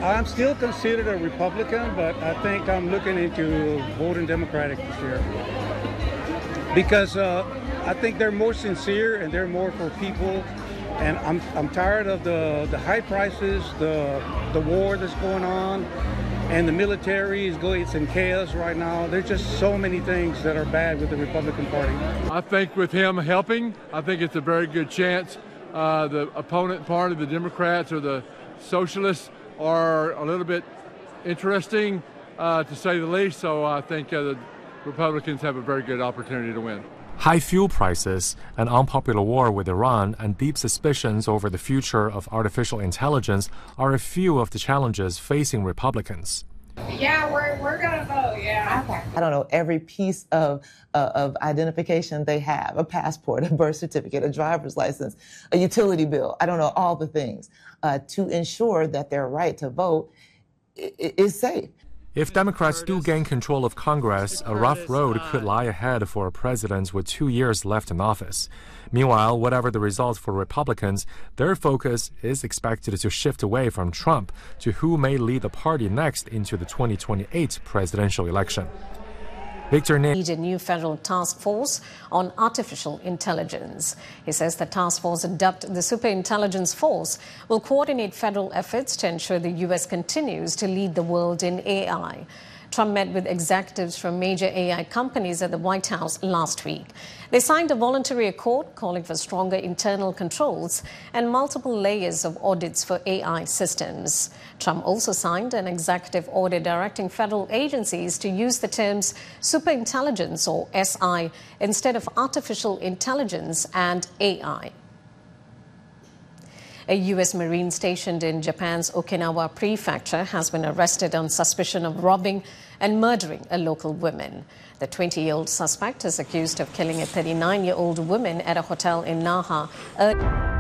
I'm still considered a Republican, but I think I'm looking into voting Democratic this year because I think they're more sincere and they're more for people. And I'm tired of the high prices, the war that's going on, and the military is going, it's in chaos right now. There's just so many things that are bad with the Republican Party. I think with him helping, I think it's a very good chance. The opponent party, the Democrats or the Socialists, are a little bit interesting, to say the least. So I think the Republicans have a very good opportunity to win. High fuel prices, an unpopular war with Iran, and deep suspicions over the future of artificial intelligence are a few of the challenges facing Republicans. Yeah, we're gonna vote, yeah. Okay. I don't know every piece of identification they have, a passport, a birth certificate, a driver's license, a utility bill. I don't know all the things to ensure that their right to vote is safe. If Democrats do gain control of Congress, a rough road could lie ahead for a president with 2 years left in office. Meanwhile, whatever the result for Republicans, their focus is expected to shift away from Trump to who may lead the party next into the 2028 presidential election. Victor Need a new federal task force on artificial intelligence. He says the task force, dubbed the Superintelligence Force, will coordinate federal efforts to ensure the U.S. continues to lead the world in AI. Trump met with executives from major AI companies at the White House last week. They signed a voluntary accord calling for stronger internal controls and multiple layers of audits for AI systems. Trump also signed an executive order directing federal agencies to use the terms superintelligence, or SI, instead of artificial intelligence and AI. A U.S. Marine stationed in Japan's Okinawa prefecture has been arrested on suspicion of robbing and murdering a local woman. The 20-year-old suspect is accused of killing a 39-year-old woman at a hotel in Naha.